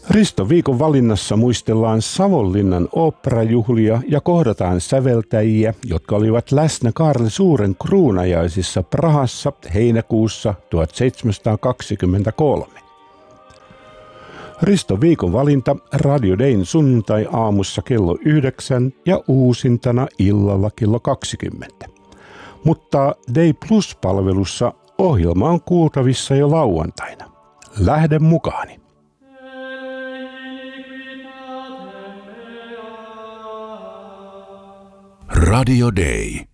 Risto viikon valinnassa muistellaan Savonlinnan oopperajuhlia ja kohdataan säveltäjiä, jotka olivat läsnä Kaarle Suuren kruunajaisissa Prahassa heinäkuussa 1723. Risto viikon valinta Radio Dayn sunnuntai-aamussa kello 9 ja uusintana illalla kello 20. Mutta Day Plus-palvelussa ohjelma on kuultavissa jo lauantaina. Lähde mukaani. Radio Day.